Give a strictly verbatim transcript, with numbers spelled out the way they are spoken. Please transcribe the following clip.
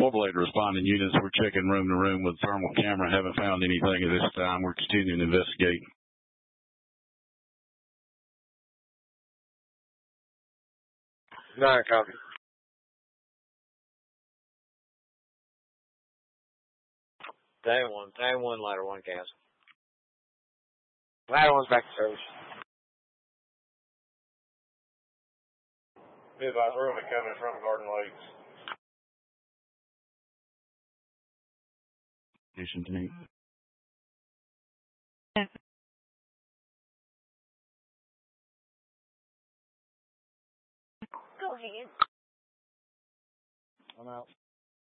Oil-related responding units, we're checking room to room with thermal camera. Haven't found anything at this time. We're continuing to investigate. Nine, copy. Day one, day one, ladder one, cancel. Ladder one's back to service. Be advised, we're going to be coming from Garden Lakes. Station team. Go ahead. I'm out.